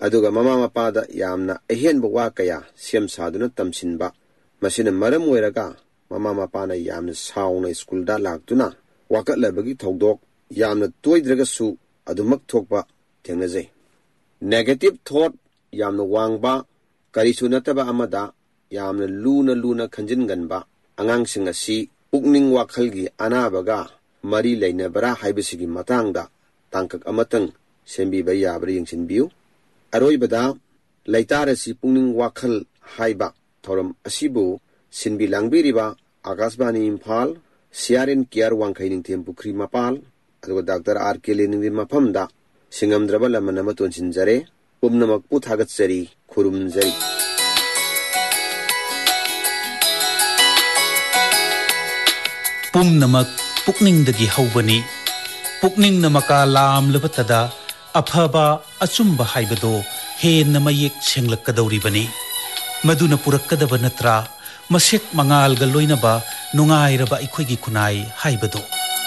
aduga mama mapada yamna ehenba wa kaya siam saduna tamsinba masina maram oiraga mama mapana yamna sauna school da laktuna wakatlabagi thodok yamna toidragasu adumak thokba thengnajai negative thought yamna wangba karisu nataba amada yamna luna khanjinganba angangsing asi pukning wakhalgi anabaga mari leinabara haibasigi matangda tangkak amatang sembiba yabra yengsinbiu aroibada laitarasi pukning wakhal haiba thoram asibu sinbi langbiriba akasbani imphal siarin kiar wangkhaining tempukri mapal aduga dr rk lening maphamda singamdraba lamanama tonsinjare pumnamak puthagatchari khurumjari pumnamak pukningdagi haubani pukningna maka lamlabatada afaba achumba haibado henna mayek senglakadawribani maduna purakkadaba natra masek mangalga loinaba nungairaba ikhoigi kunai haibado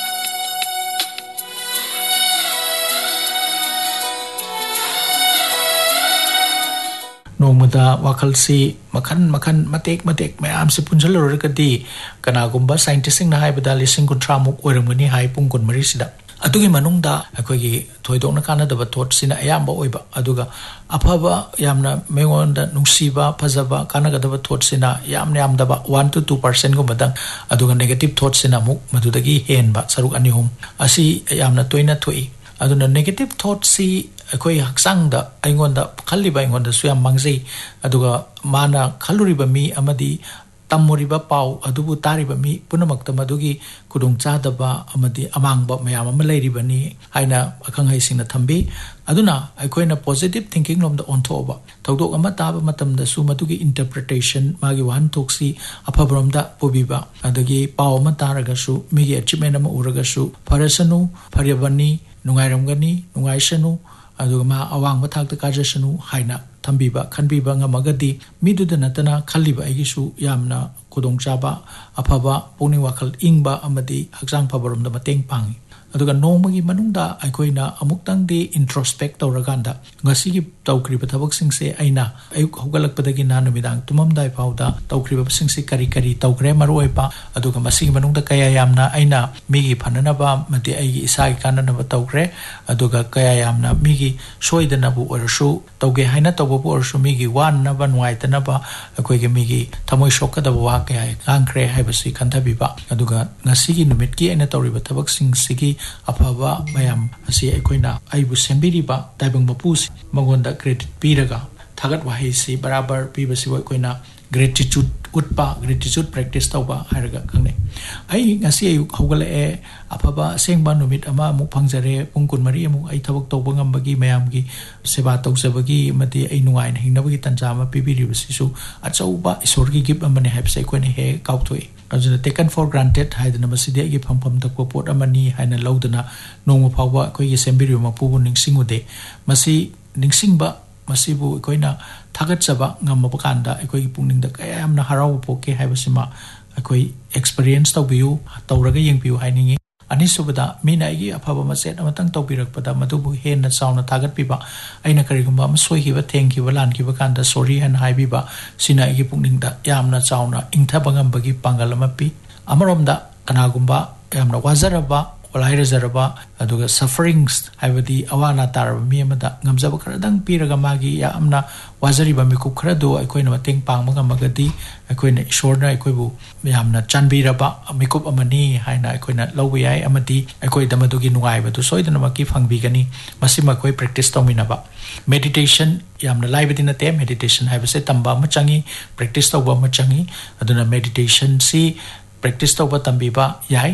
nongmada wakalsi makan matek mayam se punjaloragadi kanagumba scientist na haibada lising kontramuk oiramgani hai pungkon marisida adugi manungda akoigi thoidokna kana daba thought sina ayamba oiba aduga afaba yamna mengonda nungsiba phajaba kana gadaba thought sina yamdaba 1 to 2% gumada aduga negative thought sina muk madudagi henba saruk anihum asi yamna toina thoi aduna negative thought si akoi haksangda aingonda khalliba aingonda suyam mangjei aduga mana khaluriba mi amadi tamuriba pau adubu tariba mi punamakta madugi kudungchadaba amadi amangba mayam ama leiribani haina akhanghai singna thambi aduna aikoina positive thinking lomda onthoba thodok ama taba matamda su madugi interpretation magi wan thoksi aphabromda pobiba adagi pau ama taraga su migi achievement ama uraga su farasanu faryabani nungairamgani nungaisanu aduga ma awangba thakta kajasanu haina thambiba khanbiba ngamagadi miduda natana khalliba aigisu yamna kudongchaba afaba puni wakhal ingba amadi haksang phabaromda mateng pangi aduga nomagi manungda aikoina amuktangdi introspect tawraganda ngasigi tawkriba thabak singse aina ayuk hogalakpadagi na numidang tumamdai phauda tawkriba singse kari tawgre maroipa aduga masigi manungda kaya yamna aina migi phananaba mati aigi isagi kananaba tawgre aduga kaya yamna migi soidanabu orsu tawge haina tawbu orsu migi wannaba nuaitanaba akoige migi thamoi shokadaba wa kaya angkre haibasi kanthabiba aduga ngasigi numitki aina tawriba thabak singsigi afaba mayam asi aikoina aibu sembiriba taibang mapusi magonda credit piraga thagat wahi si barabar pibasi aikoina gratitude utpa gratitude practice tawba haraga kangne ai ngasi ayu hogala e afaba sengba numit ama mu phangjare pungkun mari amu ai thabak tawba ngambagi mayamgi seba tawsabagi mati ai nungai na hingnabagi tanjama pibiri basisu achauba isorgi gip amane habse koine he kauthoi ajuna taken for granted haidana masidi gi phampham takpo pot amani haina laudana nongma phawba koi gi sembiri mapubu ningsingude masi ningsingba masibu koina thagatchaba ngamma kanda ekoi pungningda kayamna haraw poke haibasima ekoi experience tawbiu tawraga yengbiu hainingi ani subada mina igi afaba maset amatang tawbirakpada madubu henna sauna thagatpiba aina karigumba amsoihiba thengkiba lankiba kanda sorry han haibiba sina igi pungningda yamna chauna ingthabangambagi pangalamapi amaromda kanagumba yamna wazaraba olairezaraba aduga sufferings haibadi awana taraba mi amada ngamjaba kradang piraga magi yamna wazariba miku khrado aikoina mateng pangma ngamagadi aikoina ishorna aikoibu yamna chanbiraba mikup amani haina aikoina lawiyai amadi aikoi damadugi nungaibadu soidana maki fangbigani masima koi practice tawminaba meditation yamna laibadi nate meditation haibase tamba machangi practice tawba machangi aduna meditation si practice tawba tambiba yai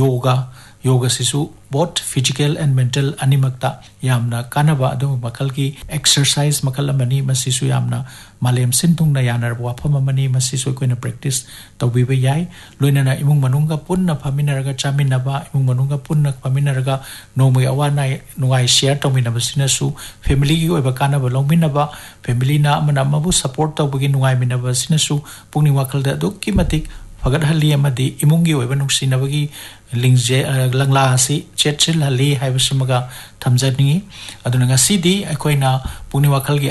yoga sisu both physical and mental animakta yamna kanaba adu makal ki exercise makal amani masisu yamna malem sintung na yanar wafam amani masisu koina practice tawbiba yai loinana imung manunga punna phaminaraga chaminaba imung manunga punna phaminaraga nomoi awana nungai share tawminaba sinasu family gi oiba kanaba longminaba family na amana mabu support tawbagi nungai minaba sinasu pungni wakal da dukki matik fagat hali amadi imungi oiba nungsinabagi lingje langla si chetchil hali haibasimaga thamjani aduna ngasidi akoina puni wakal gi